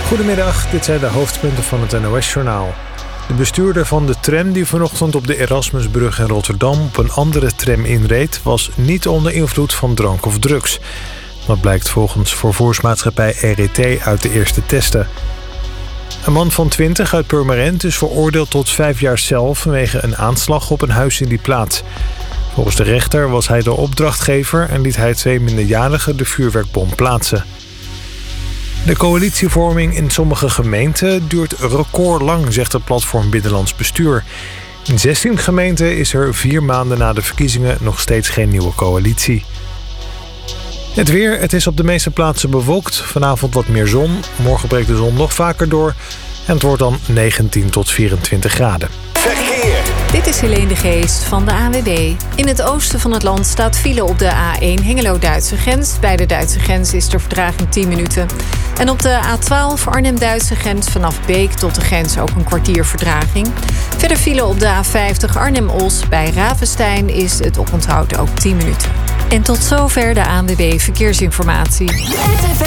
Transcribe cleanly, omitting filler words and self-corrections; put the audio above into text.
Goedemiddag, dit zijn de hoofdpunten van het NOS-journaal. De bestuurder van de tram die vanochtend op de Erasmusbrug in Rotterdam op een andere tram inreed, was niet onder invloed van drank of drugs. Dat blijkt volgens vervoersmaatschappij RET uit de eerste testen. Een man van 20 uit Purmerend is veroordeeld tot 5 jaar cel vanwege een aanslag op een huis in die plaats. Volgens de rechter was hij de opdrachtgever en liet hij 2 minderjarigen de vuurwerkbom plaatsen. De coalitievorming in sommige gemeenten duurt recordlang, zegt het platform Binnenlands Bestuur. In 16 gemeenten is er 4 maanden na de verkiezingen nog steeds geen nieuwe coalitie. Het weer, het is op de meeste plaatsen bewolkt. Vanavond wat meer zon, morgen breekt de zon nog vaker door. En het wordt dan 19 tot 24 graden. Verkeer. Dit is Helene de Geest van de ANWB. In het oosten van het land staat file op de A1 Hengelo-Duitse grens. Bij de Duitse grens is de vertraging 10 minuten. En op de A12 Arnhem-Duitse grens vanaf Beek tot de grens ook een kwartier vertraging. Verder file op de A50 Arnhem-Os. Bij Ravenstein is het oponthoud ook 10 minuten. En tot zover de ANWB Verkeersinformatie. RTV